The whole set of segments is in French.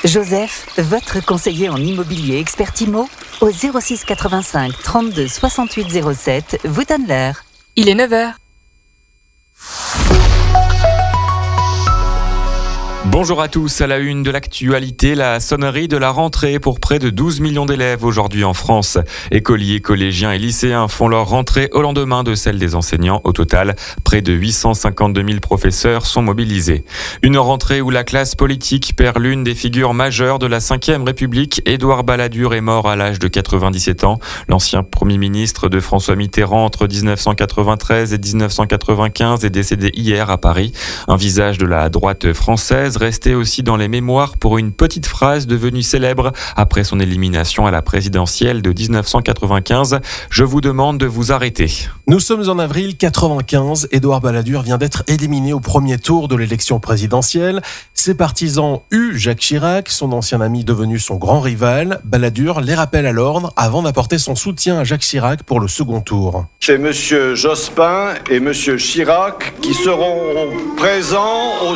Joseph, votre conseiller en immobilier expert IMO, au 06 85 32 68 07, vous donne l'heure. Il est 9h. Bonjour à tous, à la une de l'actualité, la sonnerie de la rentrée pour près de 12 millions d'élèves aujourd'hui en France. Écoliers, collégiens et lycéens font leur rentrée au lendemain de celle des enseignants. Au total, près de 852 000 professeurs sont mobilisés. Une rentrée où la classe politique perd l'une des figures majeures de la Ve République. Édouard Balladur est mort à l'âge de 97 ans. L'ancien Premier ministre de François Mitterrand entre 1993 et 1995 est décédé hier à Paris. Un visage de la droite française resté aussi dans les mémoires pour une petite phrase devenue célèbre après son élimination à la présidentielle de 1995. Je vous demande de vous arrêter. Nous sommes en avril 95. Édouard Balladur vient d'être éliminé au premier tour de l'élection présidentielle. Ses partisans huent Jacques Chirac, son ancien ami devenu son grand rival. Balladur les rappelle à l'ordre avant d'apporter son soutien à Jacques Chirac pour le second tour. C'est M. Jospin et M. Chirac qui seront présents au...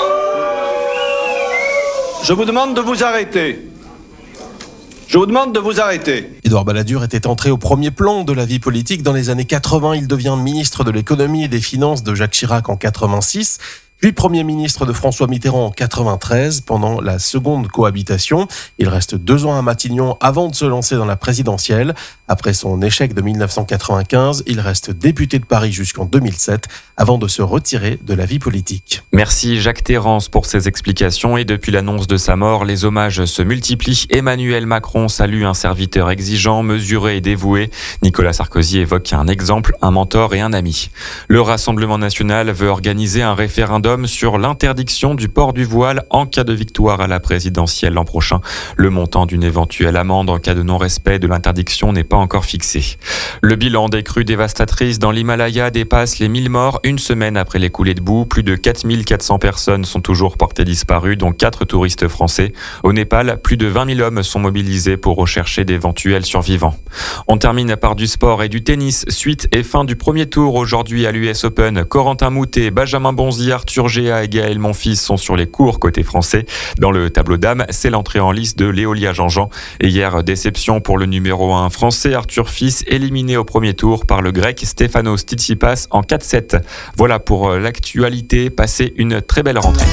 Je vous demande de vous arrêter. Je vous demande de vous arrêter. Édouard Balladur était entré au premier plan de la vie politique dans les années 80. Il devient ministre de l'économie et des finances de Jacques Chirac en 86. Puis Premier ministre de François Mitterrand en 93 pendant la seconde cohabitation. Il reste 2 ans à Matignon avant de se lancer dans la présidentielle. Après son échec de 1995, il reste député de Paris jusqu'en 2007 avant de se retirer de la vie politique. Merci Jacques Terrance pour ces explications. Et depuis l'annonce de sa mort, les hommages se multiplient. Emmanuel Macron salue un serviteur exigeant, mesuré et dévoué. Nicolas Sarkozy évoque un exemple, un mentor et un ami. Le Rassemblement national veut organiser un référendum sur l'interdiction du port du voile en cas de victoire à la présidentielle l'an prochain. Le montant d'une éventuelle amende en cas de non-respect de l'interdiction n'est pas encore fixé. Le bilan des crues dévastatrices dans l'Himalaya dépasse les 1000 morts une semaine après les coulées de boue. Plus de 4400 personnes sont toujours portées disparues, dont 4 touristes français. Au Népal, plus de 20 000 hommes sont mobilisés pour rechercher d'éventuels survivants. On termine par du sport et du tennis. Suite et fin du premier tour aujourd'hui à l'US Open. Corentin Moutet, Benjamin Bonzi, Arthur Géa et Gaël Monfils sont sur les cours côté français. Dans le tableau dames, c'est l'entrée en lice de Léolia Jean-Jean. Et hier, déception pour le numéro 1 français, Arthur Fils, éliminé au premier tour par le grec Stefanos Tsitsipas en 4-7. Voilà pour l'actualité. Passez une très belle rentrée.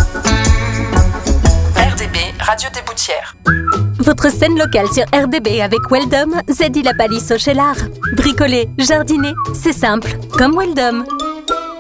RDB, Radio des Boutières. Votre scène locale sur RDB avec Weldom, Zedi la palisse au Cheylard. Bricoler, jardiner, c'est simple, comme Weldom.